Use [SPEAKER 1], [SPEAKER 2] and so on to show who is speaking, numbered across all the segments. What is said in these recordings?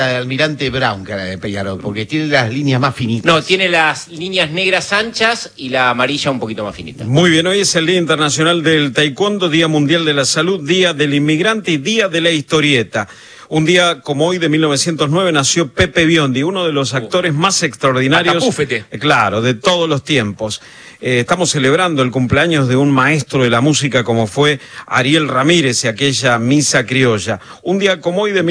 [SPEAKER 1] Almirante Brown, cara de Peñarol, porque tiene las líneas más finitas.
[SPEAKER 2] No, tiene las líneas negras anchas y la amarilla un poquito más finita.
[SPEAKER 3] Muy bien, hoy es el Día Internacional del Taekwondo, Día Mundial de la Salud, Día del Inmigrante y Día de la Historieta. Un día como hoy de 1909 nació Pepe Biondi, uno de los actores más extraordinarios,
[SPEAKER 4] Atapúfete.
[SPEAKER 3] Claro, de todos los tiempos. Estamos celebrando el cumpleaños de un maestro de la música como fue Ariel Ramírez y aquella misa criolla. Un día como hoy de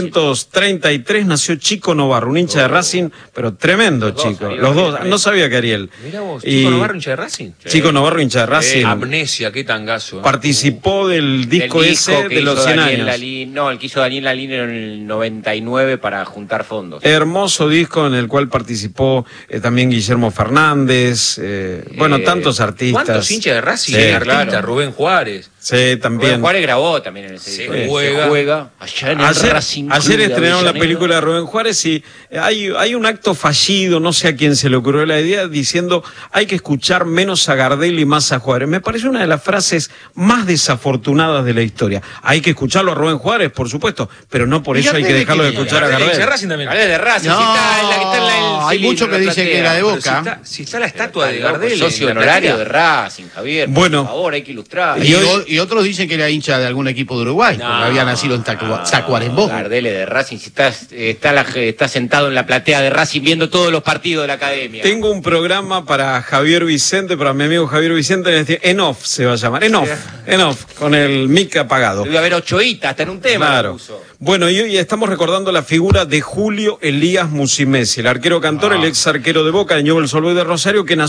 [SPEAKER 3] 1933 nació Chico Novarro, un hincha de Racing, pero tremendo chico. Los dos, no sabía que Ariel.
[SPEAKER 4] Mirá vos, Chico Novarro, hincha de Racing.
[SPEAKER 3] Chico Novarro, hincha de Racing.
[SPEAKER 4] Amnesia, qué tangazo.
[SPEAKER 3] Participó del disco ese de los 100 años.
[SPEAKER 2] No, el que hizo Daniel Lalín en el 99 para juntar fondos.
[SPEAKER 3] Hermoso disco en el cual participó también Guillermo Fernández, bueno, tantos artistas.
[SPEAKER 4] ¿Cuántos hinchas de Racing?
[SPEAKER 3] Sí,
[SPEAKER 4] Artistas,
[SPEAKER 2] claro.
[SPEAKER 4] Rubén Juárez.
[SPEAKER 3] Sí, también.
[SPEAKER 2] Rubén Juárez grabó también en ese disco. Se juega allá en el Racing Club
[SPEAKER 3] ayer
[SPEAKER 2] de
[SPEAKER 3] estrenaron la
[SPEAKER 2] Avellaneda.
[SPEAKER 3] película de Rubén Juárez y hay un acto fallido, no sé a quién se le ocurrió la idea, diciendo hay que escuchar menos a Gardel y más a Juárez. Me parece una de las frases más desafortunadas de la historia. Hay que escucharlo a Rubén Juárez, por supuesto, pero no por eso hay que dejarlo de escuchar a
[SPEAKER 4] Gardel, hincha de
[SPEAKER 3] Gardel.
[SPEAKER 4] Racing también.
[SPEAKER 2] Gardel de Racing,
[SPEAKER 1] No,
[SPEAKER 2] si está en la
[SPEAKER 1] hay
[SPEAKER 2] cilindro,
[SPEAKER 1] muchos que
[SPEAKER 2] en la
[SPEAKER 1] dicen que
[SPEAKER 2] platea.
[SPEAKER 1] era de
[SPEAKER 4] Pero
[SPEAKER 1] Boca.
[SPEAKER 4] si está la estatua de Gardel.
[SPEAKER 2] Socio
[SPEAKER 4] en la
[SPEAKER 2] honorario
[SPEAKER 4] platea.
[SPEAKER 2] de Racing, Javier.
[SPEAKER 3] Bueno.
[SPEAKER 2] Por favor, hay que ilustrar.
[SPEAKER 1] Y otros dicen que era hincha de algún equipo de Uruguay, porque había nacido en Tacuarembó.
[SPEAKER 2] Gardel de Racing, si está sentado en la platea de Racing viendo todos los partidos de la academia.
[SPEAKER 3] Tengo un programa para Javier Vicente, para mi amigo Javier Vicente, En Off se va a llamar, En Off, con el mic apagado.
[SPEAKER 2] Debe haber Ochoita, hasta en un tema.
[SPEAKER 3] Claro. Bueno, y hoy estamos recordando la figura de Julio Elías Musimesi, el arquero cantor, el ex arquero de Boca, de Newell's Old Boys de Rosario, que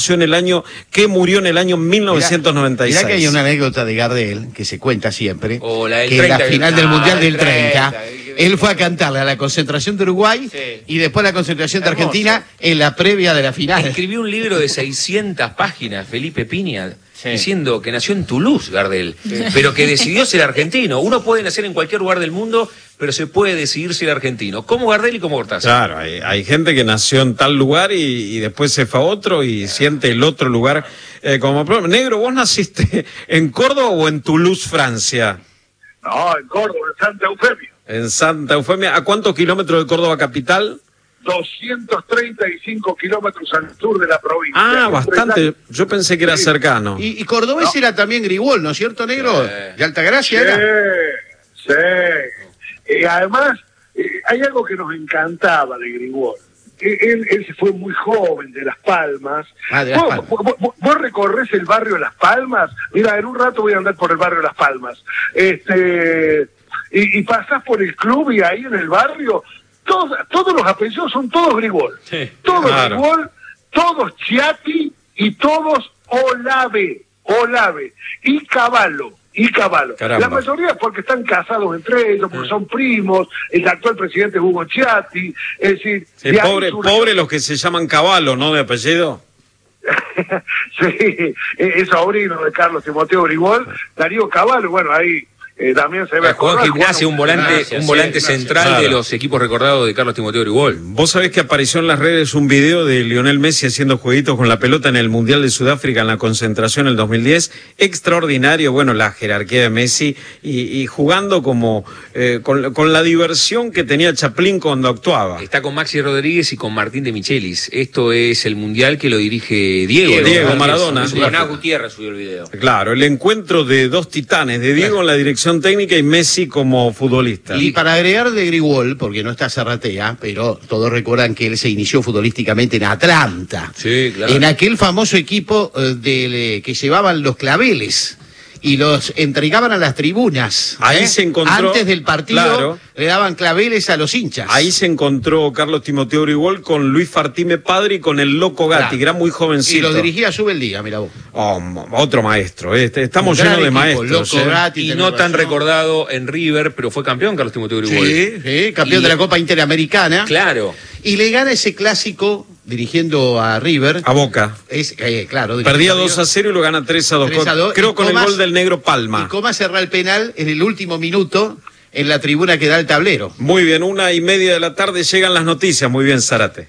[SPEAKER 3] murió en el año 1996.
[SPEAKER 1] Mirá que hay una anécdota de Gardel que se cuenta siempre,
[SPEAKER 4] O la del
[SPEAKER 1] que en la
[SPEAKER 4] 30,
[SPEAKER 1] final del Mundial del
[SPEAKER 2] del
[SPEAKER 1] 30,
[SPEAKER 2] 30,
[SPEAKER 1] él fue a cantarle a la concentración de Uruguay y después a la concentración de Argentina en la previa de la final.
[SPEAKER 4] Escribió un libro de 600 páginas, Felipe Piña, diciendo que nació en Toulouse, Gardel, pero que decidió ser argentino. Uno puede nacer en cualquier lugar del mundo, pero se puede decidir ser argentino, como Gardel y como Cortázar.
[SPEAKER 3] Claro, hay gente que nació en tal lugar y después se fue a otro y siente el otro lugar como propio. Negro, ¿vos naciste en Córdoba o en Toulouse, Francia?
[SPEAKER 5] No, en Córdoba, en Santa Eufemia.
[SPEAKER 3] En Santa Eufemia. ¿A cuántos kilómetros de Córdoba capital?
[SPEAKER 5] 235 kilómetros al sur de la provincia.
[SPEAKER 3] Ah, bastante. Yo pensé que era cercano.
[SPEAKER 1] Y cordobés era también Grigol, ¿no es cierto, negro? De Altagracia era.
[SPEAKER 5] Sí. Además, hay algo que nos encantaba de Grigol. Él se fue muy joven de Las Palmas.
[SPEAKER 1] De Las Palmas.
[SPEAKER 5] ¿Vos recorres el barrio de Las Palmas? Mira, en un rato voy a andar por el barrio de Las Palmas. Y pasás por el club y ahí en el barrio, todos los apellidos son todos Grigol. Todos
[SPEAKER 3] claro.
[SPEAKER 5] Grigol, todos Chiati y todos Olave y Cavallo.
[SPEAKER 3] Caramba.
[SPEAKER 5] La mayoría porque están casados entre ellos, porque son primos. El actual presidente es Hugo Chiati. Es decir,
[SPEAKER 3] Sí, pobre los que se llaman Cavallo, ¿no? De apellido.
[SPEAKER 5] Sí, es sobrino de Carlos Timoteo Grigol, Darío Cavallo. Bueno, ahí también se ve.
[SPEAKER 4] Juan Gimnasia, un volante central
[SPEAKER 3] claro.
[SPEAKER 4] de los equipos recordados de Carlos Timoteo Grigol.
[SPEAKER 3] Vos sabés que apareció en las redes un video de Lionel Messi haciendo jueguitos con la pelota en el Mundial de Sudáfrica en la concentración en el 2010. Extraordinario, bueno, la jerarquía de Messi y jugando como con la diversión que tenía Chaplin cuando actuaba.
[SPEAKER 4] Está con Maxi Rodríguez y con Martín de Michelis. Esto es el Mundial que lo dirige Diego.
[SPEAKER 3] Diego Maradona.
[SPEAKER 2] Leonardo Gutiérrez subió el video.
[SPEAKER 3] Claro, el encuentro de dos titanes, de Diego en la dirección técnica y Messi como futbolista.
[SPEAKER 1] Y para agregar de Grigol, porque no está Zarratea, pero todos recuerdan que él se inició futbolísticamente en Atlanta.
[SPEAKER 4] Sí, claro.
[SPEAKER 1] En aquel famoso equipo que llevaban los claveles y los entregaban a las tribunas.
[SPEAKER 3] Ahí se encontró.
[SPEAKER 1] Antes del partido,
[SPEAKER 3] claro,
[SPEAKER 1] le daban claveles a los hinchas.
[SPEAKER 3] Ahí se encontró Carlos Timoteo Grigol con Luis Fartime padre y con el Loco Gatti,
[SPEAKER 1] Claro.
[SPEAKER 3] que era muy jovencito.
[SPEAKER 1] Y lo dirigía Subeldía, mira vos.
[SPEAKER 3] Otro maestro. Estamos
[SPEAKER 1] Un gran
[SPEAKER 3] llenos de
[SPEAKER 1] equipo,
[SPEAKER 3] maestros.
[SPEAKER 1] Loco Gatti,
[SPEAKER 4] Y
[SPEAKER 1] tenés
[SPEAKER 4] no tan
[SPEAKER 1] razón.
[SPEAKER 4] recordado en River, pero fue campeón Carlos Timoteo Grigol.
[SPEAKER 1] Sí, campeón
[SPEAKER 4] Y-
[SPEAKER 1] de la Copa Interamericana.
[SPEAKER 4] Claro.
[SPEAKER 1] Y le gana ese clásico dirigiendo a River.
[SPEAKER 3] A Boca.
[SPEAKER 1] Claro.
[SPEAKER 3] Perdía
[SPEAKER 1] dirigiendo a
[SPEAKER 3] 2-0 y lo gana 3-2.
[SPEAKER 1] 3-2,
[SPEAKER 3] Creo
[SPEAKER 1] y
[SPEAKER 3] con el
[SPEAKER 1] Comas-
[SPEAKER 3] gol del negro Palma.
[SPEAKER 1] Y Comas cerrá el penal en el último minuto en la tribuna que da el tablero.
[SPEAKER 3] Muy bien, 1:30 de la tarde llegan las noticias. Muy bien, Zárate.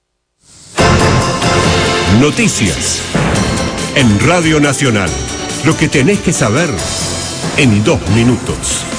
[SPEAKER 6] Noticias. En Radio Nacional. Lo que tenés que saber en 2 minutos.